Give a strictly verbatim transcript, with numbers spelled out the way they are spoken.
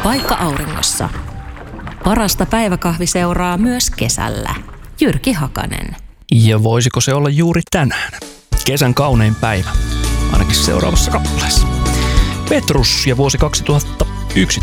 vaikka auringossa. Parasta päiväkahvi seuraa myös kesällä. Jyrki Hakanen. Ja voisiko se olla juuri tänään? Kesän kaunein päivä, ainakin seuraavassa kappaleessa. Petrus ja vuosi kaksituhattayksi.